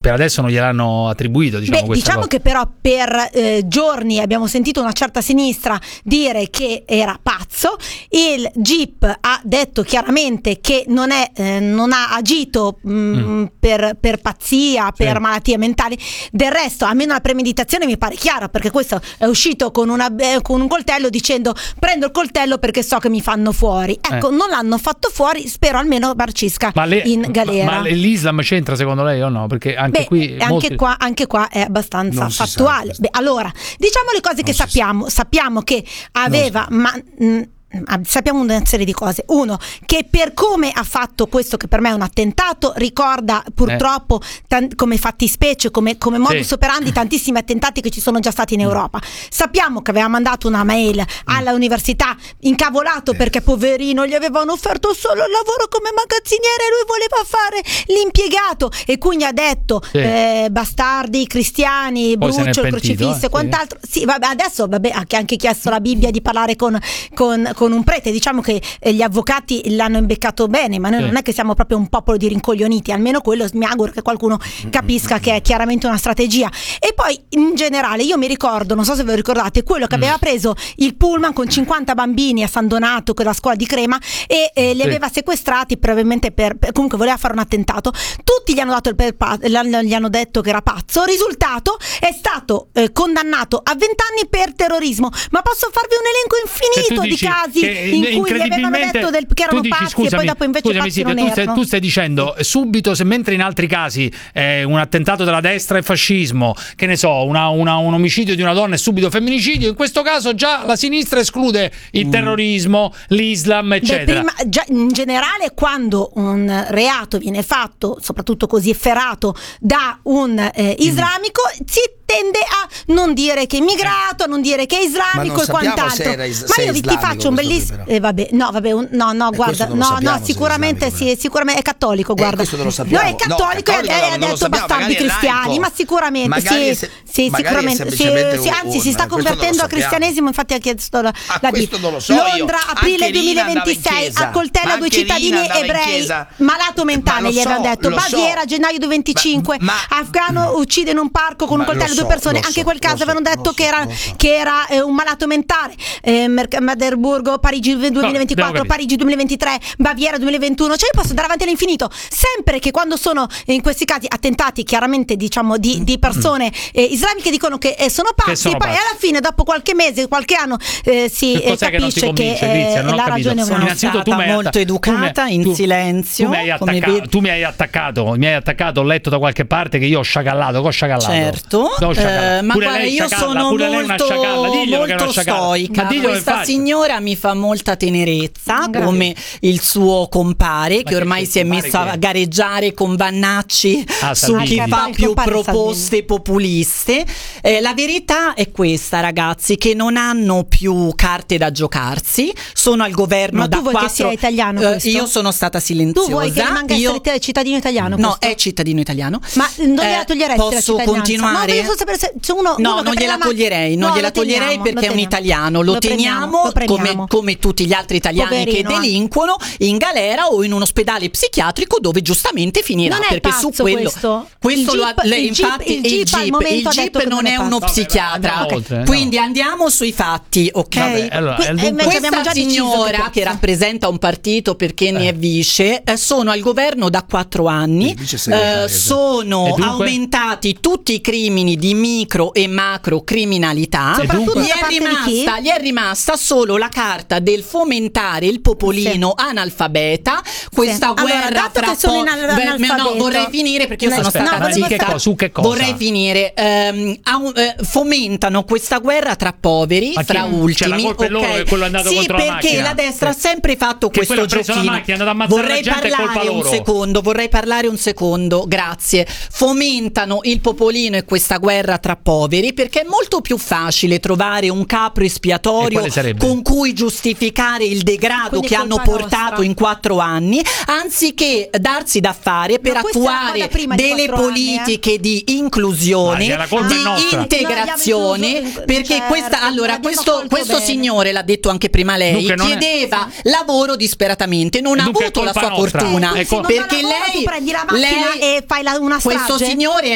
per adesso non gliel'hanno attribuito, diciamo cosa. Che però per giorni abbiamo sentito una certa sinistra dire che era pazzo. Il GIP ha detto chiaramente che non ha agito per pazzia, per malattie mentali. Del resto, almeno la premeditazione mi pare chiara, perché questo è uscito con un coltello dicendo: prendo il coltello perché so che mi fanno fuori. Ecco, non l'hanno fatto fuori, spero almeno marcisca in galera. Ma l'Islam c'entra secondo lei o no? Perché anche qui anche qua è abbastanza fattuale. Allora, diciamo le cose che sappiamo che aveva sappiamo una serie di cose. Uno, che per come ha fatto questo, che per me è un attentato, ricorda purtroppo come fattispecie, come modus operandi tantissimi attentati che ci sono già stati in Europa. Sappiamo che aveva mandato una mail alla università incavolato perché poverino gli avevano offerto solo il lavoro come magazziniere e lui voleva fare l'impiegato, e quindi ha detto bastardi, cristiani, brucio il crocifisso e quant'altro. Sì, vabbè, adesso ha anche chiesto la Bibbia di parlare con un prete. Diciamo che gli avvocati l'hanno imbeccato bene, ma noi non è che siamo proprio un popolo di rincoglioniti, almeno quello mi auguro che qualcuno capisca che è chiaramente una strategia. E poi in generale io mi ricordo, non so se ve lo ricordate, quello che aveva preso il pullman con 50 bambini a San Donato, quella scuola di Crema, e li aveva sequestrati probabilmente comunque voleva fare un attentato. Tutti gli hanno detto che era pazzo. Risultato, è stato condannato a 20 anni per terrorismo. Ma posso farvi un elenco infinito di casi in cui gli avevano detto che erano pazzi e poi dopo invece pazzi non erano. Tu stai dicendo subito, se mentre in altri casi un attentato della destra è fascismo, che ne so, un omicidio di una donna è subito femminicidio, in questo caso già la sinistra esclude il terrorismo, l'Islam, eccetera. Già in generale, quando un reato viene fatto, soprattutto così efferato, da un islamico, si tende a non dire che è immigrato, a non dire che è islamico e quant'altro. Ma io ti faccio un bellissimo sicuramente è cattolico, guarda. Questo lo sappiamo. No, è cattolico, e ha detto bastardi cristiani, ma sicuramente sicuramente anzi si sta convertendo al cristianesimo, infatti ha chiesto la questo non lo so. Londra, aprile 2026, accoltella due cittadini ebrei, malato mentale, gli avevano detto. Baviera, gennaio 2025, afgano uccide in un parco con un coltello due persone, anche quel caso avevano detto che era un malato mentale. Maderburgo, Parigi 2024, Parigi 2023, Baviera 2021, cioè io posso andare avanti all'infinito, sempre che quando sono in questi casi attentati chiaramente diciamo di persone islamiche dicono che sono pazzi, poi alla fine dopo qualche mese, qualche anno si capisce che la ragione è una. Sono stata molto educata, in silenzio. Tu mi hai attaccato, ho letto da qualche parte che io ho sciacallato. Certo, ma guarda, io sono molto stoica. Questa signora mi fa molta tenerezza, come il suo compare, che ormai si è messo a gareggiare con Vannacci su chi fa più proposte populiste. La verità è questa, ragazzi, che non hanno più carte da giocarsi, sono al governo da 4 anni. Ma tu vuoi che sia italiano io sono stata silenziosa. Tu vuoi che rimanga essere cittadino italiano? No, è cittadino italiano. Ma non gliela toglieresti la cittadinanza? Posso continuare? No, non gliela toglierei perché è un italiano. Lo teniamo come tutti gli altri italiani che delinquono in galera o in un ospedale psichiatrico dove giustamente finirà. Non è perché pazzo su quello il GIP non è uno psichiatra. Quindi andiamo sui fatti, ok? Questa signora che rappresenta un partito perché ne è vice, sono al governo da 4 anni, sono aumentati tutti i crimini di micro e macro criminalità. Gli è rimasta solo la carta del fomentare il popolino analfabeta. Questa guerra tra vorrei finire perché io sono stata zitta. Vorrei finire. Fomentano questa guerra tra poveri, fra ultimi. Sì, perché la destra ha sempre fatto questo giochino. Vorrei parlare un secondo, grazie. Fomentano il popolino e questa guerra tra poveri perché è molto più facile trovare un capro espiatorio con cui giustificare il degrado che hanno portato in 4 anni, anziché darsi da fare per attuare delle politiche di inclusione, di integrazione, perché questo signore, l'ha detto anche prima lei, chiedeva lavoro disperatamente, non ha avuto la sua fortuna, perché lei prendi la macchina e fai una strage. Questo signore